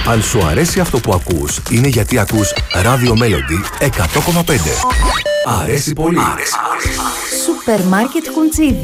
Αν σου αρέσει αυτό που ακούς, είναι γιατί ακούς Radio Melody 100,5. Αρέσει πολύ. Σούπερ Μάρκετ Χουντζίδι.